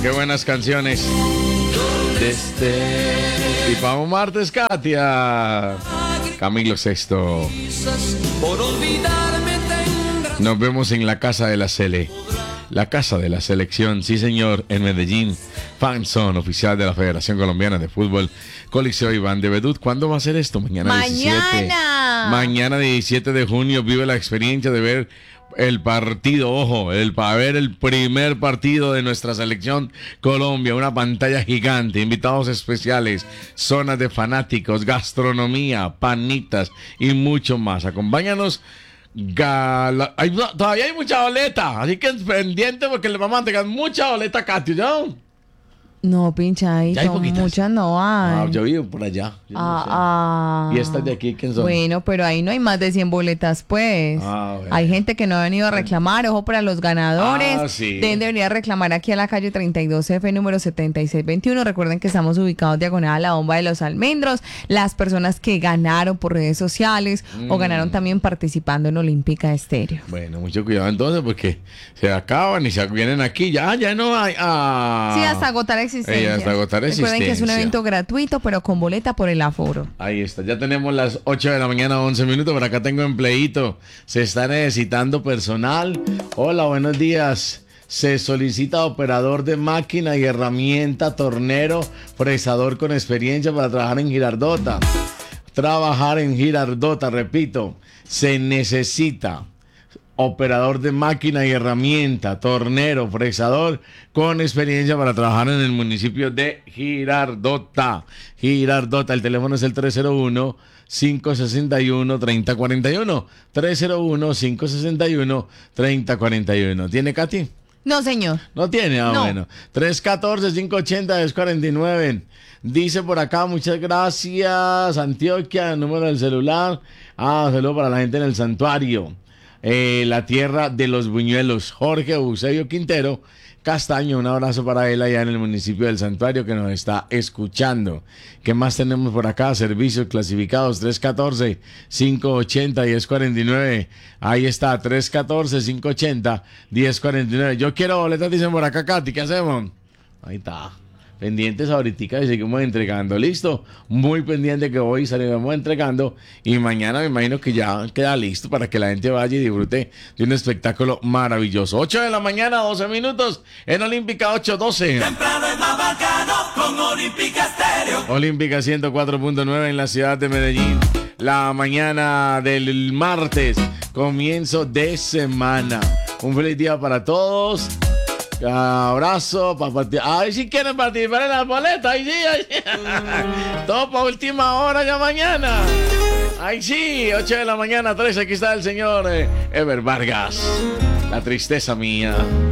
qué buenas canciones. Y para un martes, Katia. Camilo Sesto. Nos vemos en la casa de la Sele. La casa de la selección, sí señor, en Medellín. Fanzone, oficial de la Federación Colombiana de Fútbol. Coliseo Iván de Bedut. ¿Cuándo va a ser esto? Mañana 17. Mañana 17 de junio. Vive la experiencia de ver el partido, ojo, para ver el primer partido de nuestra selección Colombia. Una pantalla gigante, invitados especiales, zonas de fanáticos, gastronomía, panitas y mucho más. Acompáñanos. Todavía hay mucha boleta, así que pendiente porque le vamos a entregar mucha boleta a Katy, ¿no? No, pincha, ahí hay muchas no hay. Yo vivo por allá. ¿Y estas de aquí quién son? Bueno, pero ahí no hay más de 100 boletas, pues. Bueno. Hay gente que no ha venido a reclamar. Ojo para los ganadores. Sí. Debería reclamar aquí a la calle 32F, número 7621. Recuerden que estamos ubicados diagonal a la bomba de los almendros. Las personas que ganaron por redes sociales o ganaron también participando en Olímpica Estéreo. Bueno, mucho cuidado entonces porque se acaban y se vienen aquí. Ya no hay. Sí, hasta agotar existencia. Recuerden que es un evento gratuito, pero con boleta por el aforo. Ahí está, ya tenemos las 8 de la mañana, 11 minutos. Por acá tengo empleíto. Se está necesitando personal. Hola, buenos días. Se solicita operador de máquina y herramienta, tornero, fresador con experiencia para trabajar en Girardota. Repito, se necesita operador de máquina y herramienta, tornero, fresador con experiencia para trabajar en el municipio de Girardota. El teléfono es el 301-561-3041. 301-561-3041. ¿Tiene, Katy? No, señor. ¿No tiene? No. Bueno. 314-580-1049. Dice por acá, muchas gracias, Antioquia, el número del celular. Saludo para la gente en el santuario. La tierra de los buñuelos. Jorge Eusebio Quintero Castaño, un abrazo para él allá en el municipio del Santuario que nos está escuchando. ¿Qué más tenemos por acá? Servicios clasificados 314-580-1049. Ahí está, 314-580-1049. Yo quiero boletas, dicen por acá, Katy, ¿qué hacemos? Ahí está. Pendientes ahorita y seguimos entregando. Listo, muy pendiente que hoy salimos entregando y mañana me imagino que ya queda listo para que la gente vaya y disfrute de un espectáculo maravilloso. 8 de la mañana, 12 minutos en Olímpica 8:12. Temprano es más bacano con Olímpica Estéreo. Olímpica 104.9 en la ciudad de Medellín. La mañana del martes, comienzo de semana. Un feliz día para todos. Abrazo para participar. Ay, si quieren participar en las boletas, ay sí, ay sí. Todo para última hora ya mañana. Ay sí, 8 de la mañana, 3. Aquí está el señor Ever Vargas. La tristeza mía.